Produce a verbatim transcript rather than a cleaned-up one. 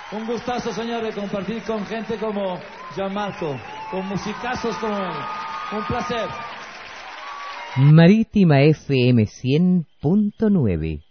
Un gustazo, señor, de compartir con gente como Gianmarco, con musicazos como él. Un placer. Marítima F M cien punto nueve.